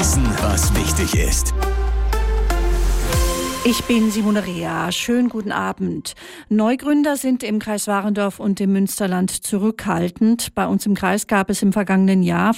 Wissen, was wichtig ist. Ich bin Simone Rea. Schönen guten Abend. Neugründer sind im Kreis Warendorf und im Münsterland zurückhaltend. Bei uns im Kreis gab es im vergangenen Jahr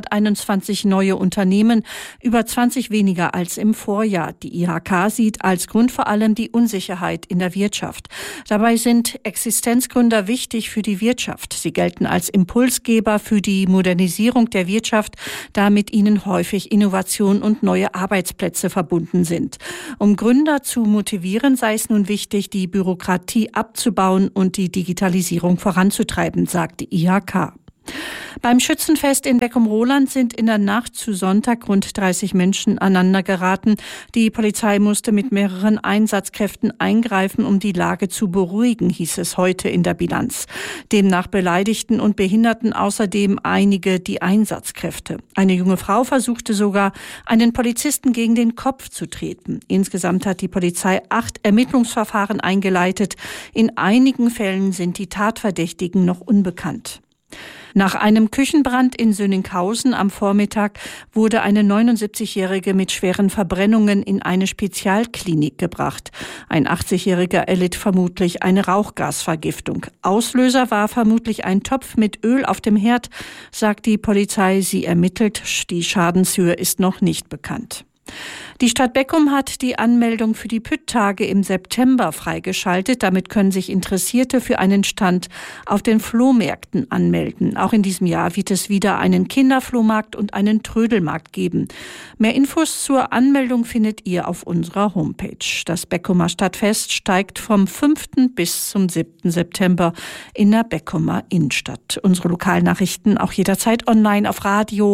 521 neue Unternehmen, über 20 weniger als im Vorjahr. Die IHK sieht als Grund vor allem die Unsicherheit in der Wirtschaft. Dabei sind Existenzgründer wichtig für die Wirtschaft. Sie gelten als Impulsgeber für die Modernisierung der Wirtschaft, da mit ihnen häufig Innovation und neue Arbeitsplätze verbunden sind. Um Gründer zu motivieren, sei es nun wichtig, die Bürokratie abzubauen und die Digitalisierung voranzutreiben, sagt die IHK. Beim Schützenfest in Beckum-Roland sind in der Nacht zu Sonntag rund 30 Menschen aneinander geraten. Die Polizei musste mit mehreren Einsatzkräften eingreifen, um die Lage zu beruhigen, hieß es heute in der Bilanz. Demnach beleidigten und behinderten außerdem einige die Einsatzkräfte. Eine junge Frau versuchte sogar, einen Polizisten gegen den Kopf zu treten. Insgesamt hat die Polizei 8 Ermittlungsverfahren eingeleitet. In einigen Fällen sind die Tatverdächtigen noch unbekannt. Nach einem Küchenbrand in Sönninghausen am Vormittag wurde eine 79-Jährige mit schweren Verbrennungen in eine Spezialklinik gebracht. Ein 80-Jähriger erlitt vermutlich eine Rauchgasvergiftung. Auslöser war vermutlich ein Topf mit Öl auf dem Herd, sagt die Polizei. Sie ermittelt. Die Schadenshöhe ist noch nicht bekannt. Die Stadt Beckum hat die Anmeldung für die Pütt-Tage im September freigeschaltet. Damit können sich Interessierte für einen Stand auf den Flohmärkten anmelden. Auch in diesem Jahr wird es wieder einen Kinderflohmarkt und einen Trödelmarkt geben. Mehr Infos zur Anmeldung findet ihr auf unserer Homepage. Das Beckumer Stadtfest steigt vom 5. bis zum 7. September in der Beckumer Innenstadt. Unsere Lokalnachrichten auch jederzeit online auf Radio,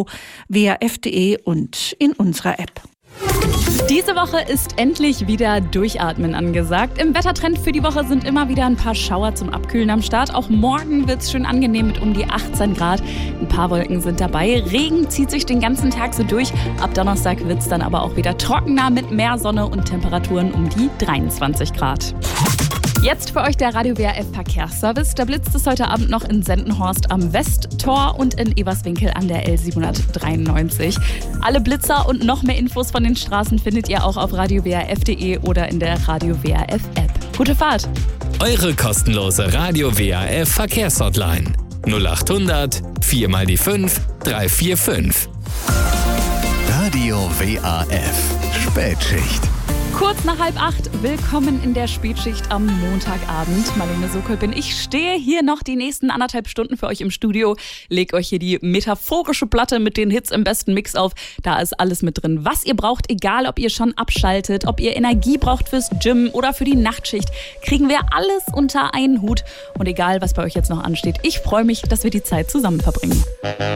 WRF.de und in unserer App. Diese Woche ist endlich wieder Durchatmen angesagt. Im Wettertrend für die Woche sind immer wieder ein paar Schauer zum Abkühlen am Start. Auch morgen wird es schön angenehm mit um die 18 Grad. Ein paar Wolken sind dabei. Regen zieht sich den ganzen Tag so durch. Ab Donnerstag wird es dann aber auch wieder trockener mit mehr Sonne und Temperaturen um die 23 Grad. Jetzt für euch der Radio WRF Verkehrsservice. Da blitzt es heute Abend noch in Sendenhorst am Westtor und in Eberswinkel an der L793. Alle Blitzer und noch mehr Infos von den Straßen findet ihr auch auf radiowrf.de oder in der Radio WRF App. Gute Fahrt! Eure kostenlose Radio WRF Verkehrshotline 0800 4 mal die 5 345. Radio WRF Spätschicht. Kurz nach 7:30, willkommen in der Spätschicht am Montagabend. Marlene Sokol bin ich, stehe hier noch die nächsten 1,5 Stunden für euch im Studio, leg euch hier die metaphorische Platte mit den Hits im besten Mix auf. Da ist alles mit drin, was ihr braucht, egal ob ihr schon abschaltet, ob ihr Energie braucht fürs Gym oder für die Nachtschicht, kriegen wir alles unter einen Hut. Und egal, was bei euch jetzt noch ansteht, ich freue mich, dass wir die Zeit zusammen verbringen.